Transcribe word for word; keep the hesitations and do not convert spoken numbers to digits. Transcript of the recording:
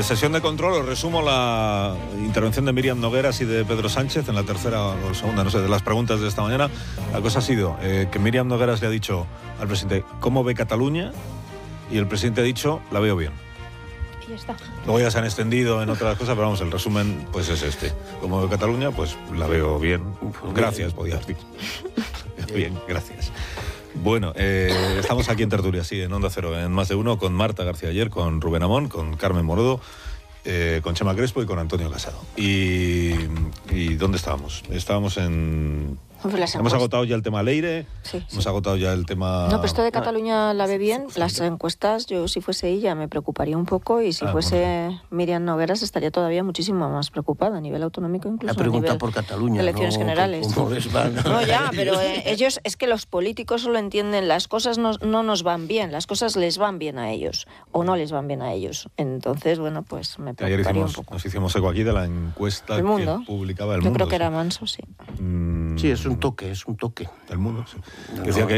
sesión de control os resumo la intervención de Míriam Nogueras y de Pedro Sánchez en la tercera o segunda, no sé, de las preguntas de esta mañana. La cosa ha sido eh, que Míriam Nogueras le ha dicho al presidente, ¿cómo ve Cataluña? Y el presidente ha dicho, la veo bien. Y ya está. Luego ya se han extendido en otras cosas, pero vamos, el resumen pues es este. ¿Cómo ve Cataluña? Pues la veo bien. Gracias, podías decir. Bien, gracias. Bueno, eh, estamos aquí en Tertulia, sí, en Onda Cero, en Más de Uno, con Marta García Ayer, con Rubén Amón, con Carmen Morodo, eh, con Chema Crespo y con Antonio Casado. ¿Y, y dónde estábamos? Estábamos en... Hemos agotado ya el tema Leire, sí, hemos sí. agotado ya el tema... No, pero esto de Cataluña la ve bien. Las encuestas, yo si fuese ella me preocuparía un poco y si ah, fuese bueno. Míriam Nogueras estaría todavía muchísimo más preocupada a nivel autonómico, incluso La pregunta a nivel por Cataluña, de elecciones no, generales. ¿cómo les van? No, ya, pero eh, ellos, es que los políticos solo entienden las cosas no, no nos van bien, las cosas les van bien a ellos o no les van bien a ellos. Entonces, bueno, pues me preocuparía Ayer hicimos, un poco. nos hicimos eco aquí de la encuesta El Mundo. que publicaba El Yo Mundo. creo que sí. era Manso, sí. Mm, Sí, es un toque, es un toque. El Mundo, sí. No, Decía no. que,